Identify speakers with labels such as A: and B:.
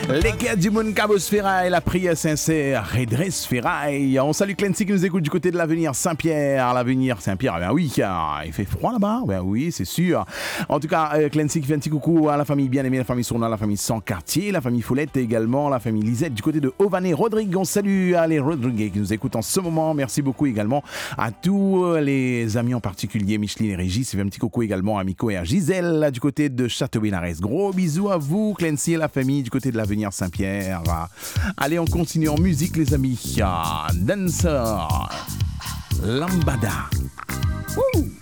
A: Les gars du monde Cabos Ferraille, la prière sincère, redresse Ferraille. On salue Clancy qui nous écoute du côté de l'avenir Saint-Pierre. L'avenir Saint-Pierre, ben oui, il fait froid là-bas, ben oui, c'est sûr. En tout cas, Clancy qui fait un petit coucou à la famille bien-aimée, la famille Sourna, la famille Sans-Quartier, la famille Foulette également, la famille Lisette du côté de Ované Rodrigue. On salue les Rodriguez qui nous écoutent en ce moment. Merci beaucoup également à tous les amis en particulier, Micheline et Régis. Un petit coucou également à Miko et à Gisèle du côté de Château-Bénarès. Gros bisous à vous, Clancy et la famille du côté de l'avenir Saint-Pierre. Allez, on continue en musique, les amis. Dancer, Lambada. Woo!